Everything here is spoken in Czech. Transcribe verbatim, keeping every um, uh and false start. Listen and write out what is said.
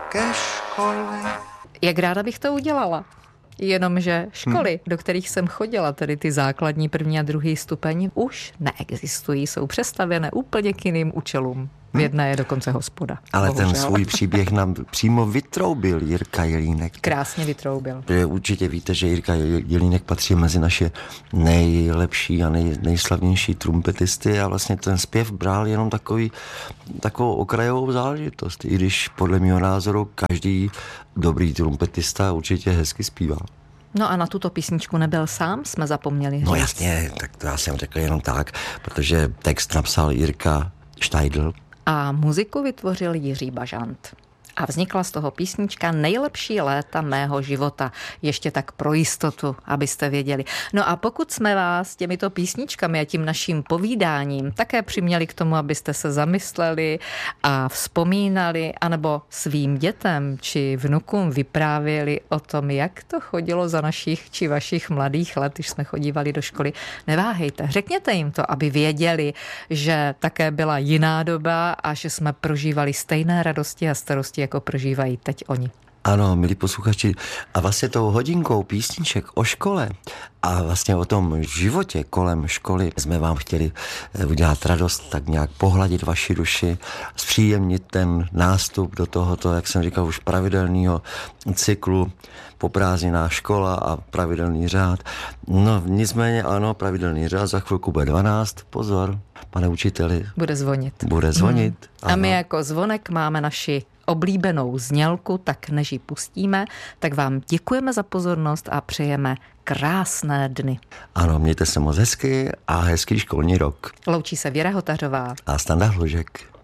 ke škole. Jak ráda bych to udělala. Jenomže školy, hmm. do kterých jsem chodila, tedy ty základní první a druhý stupeň, už neexistují, jsou přestavěné úplně k jiným účelům. V jedné je dokonce hospoda. Ale bohužel. Ten svůj příběh nám přímo vytroubil Jirka Jelínek. Krásně vytroubil. Určitě víte, že Jirka Jelínek patří mezi naše nejlepší a nej, nejslavnější trumpetisty a vlastně ten zpěv bral jenom takový, takovou okrajovou záležitost, i když podle mého názoru každý dobrý trumpetista určitě hezky zpívá. No a na tuto písničku nebyl sám, jsme zapomněli říct. No jasně, tak to já jsem řekl jenom tak, protože text napsal Jirka Štajdl. A muziku vytvořil Jiří Bažant. A vznikla z toho písnička Nejlepší léta mého života. Ještě tak pro jistotu, abyste věděli. No a pokud jsme vás těmito písničkami a tím naším povídáním také přiměli k tomu, abyste se zamysleli a vzpomínali, anebo svým dětem či vnukům vyprávěli o tom, jak to chodilo za našich či vašich mladých let, když jsme chodívali do školy, neváhejte, řekněte jim to, aby věděli, že také byla jiná doba a že jsme prožívali stejné radosti a starosti, jako prožívají teď oni. Ano, milí posluchači, a vlastně tou hodinkou písniček o škole a vlastně o tom životě kolem školy jsme vám chtěli udělat radost, tak nějak pohladit vaši duši, zpříjemnit ten nástup do tohoto, jak jsem říkal, už pravidelného cyklu po prázdninách škola a pravidelný řád. No nicméně ano, pravidelný řád, za chvilku bude dvanáct, pozor, pane učiteli. Bude zvonit. Bude zvonit. Hmm. A my jako zvonek máme naši oblíbenou znělku, tak než ji pustíme, tak vám děkujeme za pozornost a přejeme krásné dny. Ano, mějte se moc hezky a hezký školní rok. Loučí se Věra Hotařová a Standa Hlužek.